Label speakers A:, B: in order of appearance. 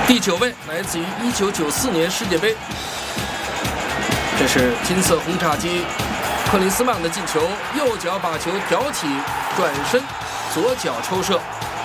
A: 第9位来自于1994年世界杯，这是金色轰炸机克林斯曼的进球，右脚把球挑起，转身，左脚抽射，